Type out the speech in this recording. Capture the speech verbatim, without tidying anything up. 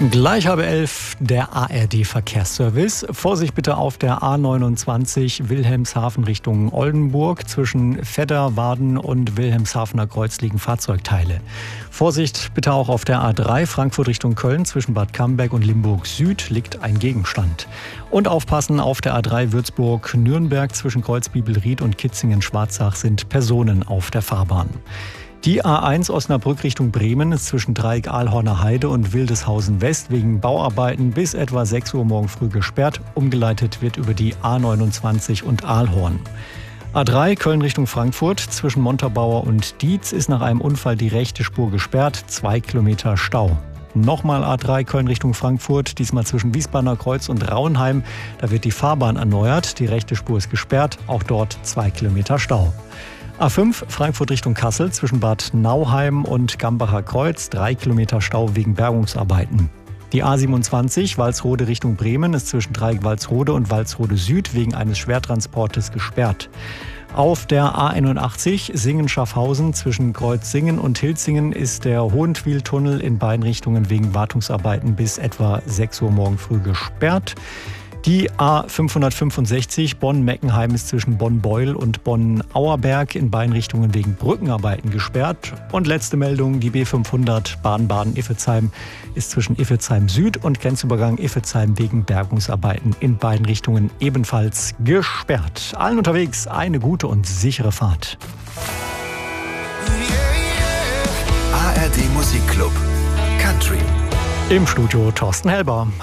Gleich halb elf, der A R D-Verkehrsservice. Vorsicht bitte auf der A neunundzwanzig Wilhelmshaven Richtung Oldenburg. Zwischen Vedder-Warden und Wilhelmshavener Kreuz liegen Fahrzeugteile. Vorsicht bitte auch auf der A drei Frankfurt Richtung Köln. Zwischen Bad Camberg und Limburg Süd liegt ein Gegenstand. Und aufpassen auf der A drei Würzburg-Nürnberg. Zwischen Kreuzbibelried und Kitzingen-Schwarzach sind Personen auf der Fahrbahn. Die A eins Osnabrück Richtung Bremen ist zwischen Dreieck-Ahlhorner Heide und Wildeshausen West wegen Bauarbeiten bis etwa sechs Uhr morgen früh gesperrt. Umgeleitet wird über die A neunundzwanzig und Ahlhorn. A drei Köln Richtung Frankfurt zwischen Montabaur und Dietz ist nach einem Unfall die rechte Spur gesperrt, zwei Kilometer Stau. Nochmal A drei Köln Richtung Frankfurt, diesmal zwischen Wiesbadener Kreuz und Rauenheim. Da wird die Fahrbahn erneuert, die rechte Spur ist gesperrt, auch dort zwei Kilometer Stau. A fünf Frankfurt Richtung Kassel zwischen Bad Nauheim und Gambacher Kreuz, drei Kilometer Stau wegen Bergungsarbeiten. Die A siebenundzwanzig Walsrode Richtung Bremen ist zwischen Dreieck Walsrode und Walsrode Süd wegen eines Schwertransportes gesperrt. Auf der A einundachtzig Singen-Schaffhausen zwischen Kreuz-Singen und Hilzingen ist der Hohentwiel-Tunnel in beiden Richtungen wegen Wartungsarbeiten bis etwa sechs Uhr morgen früh gesperrt. Die A fünfhundertfünfundsechzig Bonn-Meckenheim ist zwischen Bonn-Beuel und Bonn-Auerberg in beiden Richtungen wegen Brückenarbeiten gesperrt. Und letzte Meldung, die B fünfhundert Baden-Baden-Iffezheim ist zwischen Iffezheim Süd und Grenzübergang Iffezheim wegen Bergungsarbeiten in beiden Richtungen ebenfalls gesperrt. Allen unterwegs eine gute und sichere Fahrt. A R D Musikclub Country. Im Studio Thorsten Helber.